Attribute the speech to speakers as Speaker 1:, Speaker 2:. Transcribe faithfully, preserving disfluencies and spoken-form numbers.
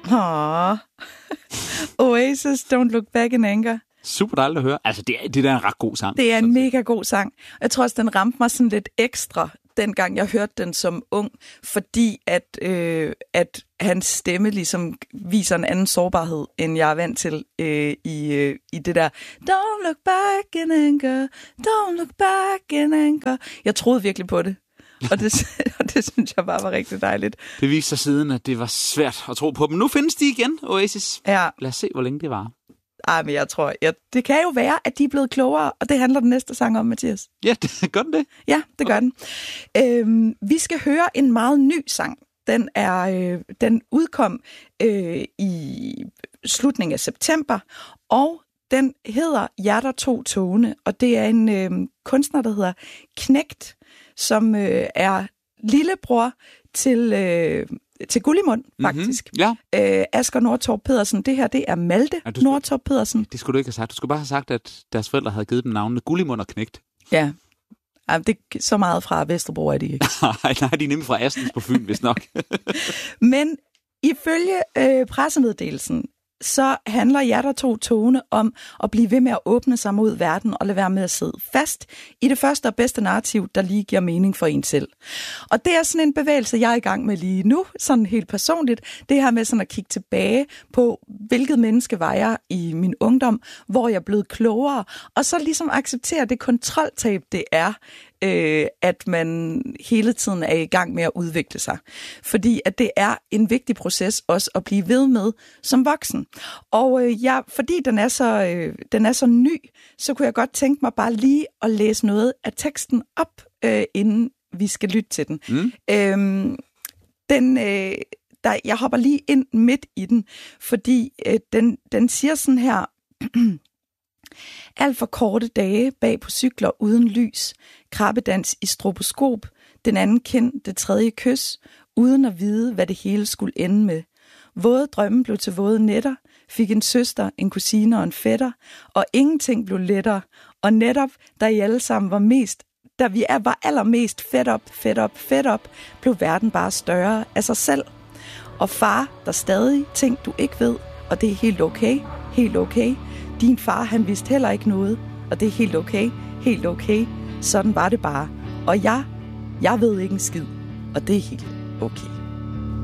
Speaker 1: Åh. Oasis, Don't Look Back in Anger.
Speaker 2: Super dejligt at høre. Altså, det er, det er en ret god sang.
Speaker 1: Det er en mega god sang. Jeg tror også, den ramte mig sådan lidt ekstra, dengang jeg hørte den som ung, fordi at, øh, at hans stemme ligesom viser en anden sårbarhed, end jeg er vant til øh, i, øh, i det der Don't look back in anger, don't look back in anger. Jeg troede virkelig på det. Og det, og det synes jeg bare var rigtig dejligt.
Speaker 2: Det viste sig siden, at det var svært at tro på dem. Nu findes de igen, Oasis.
Speaker 1: Ja.
Speaker 2: Lad os se, hvor længe det var.
Speaker 1: Ej, men jeg tror, jeg, det kan jo være, at de er blevet klogere, og det handler den næste sang om, Mathias.
Speaker 2: Ja, det, gør den det?
Speaker 1: Ja, det gør okay. den. Øhm, vi skal høre en meget ny sang. Den, er, øh, den udkom øh, i slutningen af september, og den hedder Hjerter to tone, og det er en øh, kunstner, der hedder Knægt, som øh, er lillebror til... Øh, til Gullimund, faktisk.
Speaker 2: Mm-hmm. Ja.
Speaker 1: Øh, Asger Nordtorp Pedersen. Det her, det er Malte ja, skulle... Nordtorp Pedersen.
Speaker 2: Det skulle du ikke have sagt. Du skulle bare have sagt, at deres forældre havde givet dem navnene Gullimund og Knægt.
Speaker 1: Ja. Ej, det er så meget fra Vesterbro, er de ikke?
Speaker 2: nej, nej, de er nemlig fra Astens på Fyn, hvis nok.
Speaker 1: Men ifølge øh, pressemeddelelsen, så handler Hjerter to tone om at blive ved med at åbne sig mod verden og lade være med at sidde fast i det første og bedste narrativ, der lige giver mening for en selv. Og det er sådan en bevægelse, jeg er i gang med lige nu, sådan helt personligt. Det her med sådan at kigge tilbage på, hvilket menneske var jeg i min ungdom, hvor jeg er blevet klogere, og så ligesom acceptere det kontroltab, det er, øh, at man hele tiden er i gang med at udvikle sig. Fordi at det er en vigtig proces også at blive ved med som voksen. Og øh, ja, fordi den er, så, øh, den er så ny, så kunne jeg godt tænke mig bare lige at læse noget af teksten op, øh, inden vi skal lytte til den. Mm. Øhm, den øh, der, jeg hopper lige ind midt i den, fordi øh, den, den siger sådan her... Alt for korte dage bag på cykler uden lys, krabbedans i stroboskop, den anden kind, det tredje kys, uden at vide, hvad det hele skulle ende med. Våde drømme blev til våde nætter, fik en søster, en kusine og en fætter, og ingenting blev lettere. Og netop, da I alle sammen var mest, da vi var allermest fedt op, fedt op, fedt op, blev verden bare større af sig selv. Og far, der stadig ting, du ikke ved, og det er helt okay, helt okay. Din far, han vidste heller ikke noget, og det er helt okay, helt okay. Sådan var det bare. Og jeg, jeg ved ikke en skid, og det er helt okay.